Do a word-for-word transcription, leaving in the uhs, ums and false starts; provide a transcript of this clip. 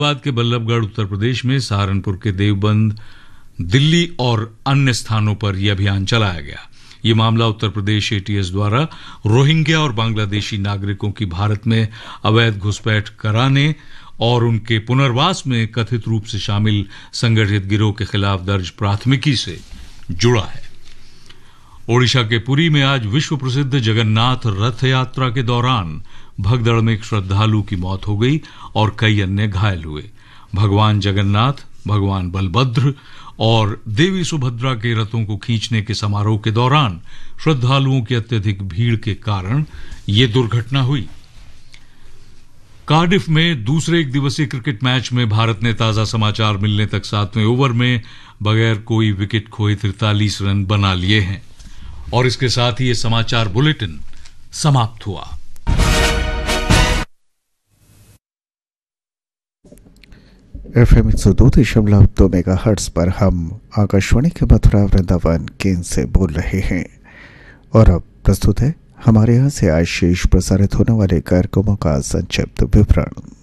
बाद के बल्लभगढ़ उत्तर प्रदेश में, सहारनपुर के देवबंद, दिल्ली और अन्य स्थानों पर यह अभियान चलाया गया। ये मामला उत्तर प्रदेश एटीएस द्वारा रोहिंग्या और बांग्लादेशी नागरिकों की भारत में अवैध घुसपैठ कराने और उनके पुनर्वास में कथित रूप से शामिल संगठित गिरोह के खिलाफ दर्ज प्राथमिकी से जुड़ा है। ओडिशा के पुरी में आज विश्व प्रसिद्ध जगन्नाथ रथ यात्रा के दौरान भगदड़ में एक श्रद्धालु की मौत हो गई और कई अन्य घायल हुए। भगवान जगन्नाथ, भगवान बलभद्र और देवी सुभद्रा के रथों को खींचने के समारोह के दौरान श्रद्धालुओं की अत्यधिक भीड़ के कारण ये दुर्घटना हुई। कार्डिफ में दूसरे एक दिवसीय क्रिकेट मैच में भारत ने ताजा समाचार मिलने तक सातवें ओवर में बगैर कोई विकेट खोए तैंतालीस रन बना लिए हैं। और इसके साथ ही ये समाचार बुलेटिन समाप्त हुआ। एफ एम एक सौ दो दशमलव दो मेगा हर्ट्स पर हम आकाशवाणी के मथुरा वृंदावन केंद्र से बोल रहे हैं और अब प्रस्तुत है हमारे यहाँ से आज शेष प्रसारित होने वाले कार्यक्रमों का संक्षिप्त विवरण।